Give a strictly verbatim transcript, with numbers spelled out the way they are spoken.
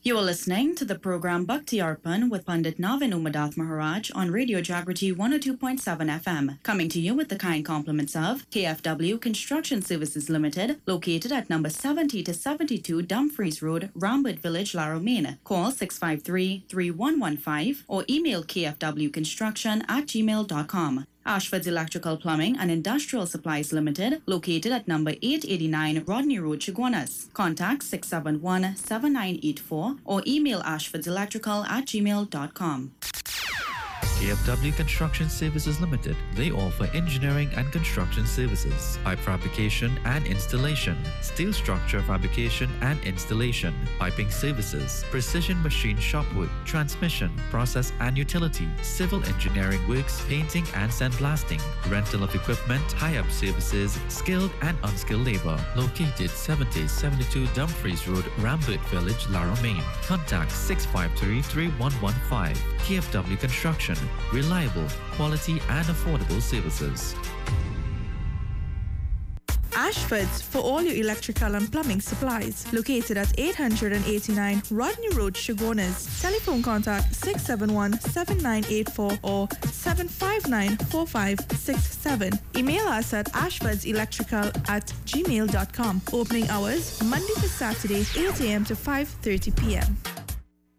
You are listening to the program Bhakti Arpan with Pandit Navin Umadath Maharaj on Radio Jagriti one oh two point seven F M, coming to you with the kind compliments of K F W Construction Services Limited, located at number seventy to seventy-two Dumfries Road, Rambert Village, Laromaine. Call six five three, three one one five or email kfwconstruction at gmail dot com. Ashford's Electrical Plumbing and Industrial Supplies Limited, located at number eight eighty-nine Rodney Road, Chaguanas. Contact six seven one, seven nine eight four or email ashfordselectrical at gmail dot com. K F W Construction Services Limited. They offer engineering and construction services, pipe fabrication and installation, steel structure fabrication and installation, piping services, precision machine shop work, transmission, process and utility, civil engineering works, painting and sandblasting, rental of equipment, hire-up services, skilled and unskilled labor. Located seventy seventy-two Dumfries Road, Rambert Village, Laromaine. Contact six five three, three one one five. K F W Construction. Reliable, quality and affordable services. Ashford's for all your electrical and plumbing supplies. Located at eight eighty-nine Rodney Road, Chaguanas. Telephone contact six seven one, seven nine eight four or seven five nine, four five six seven. Email us at ashfordselectrical at gmail dot com. Opening hours Monday to Saturday, eight a.m. to five thirty p.m.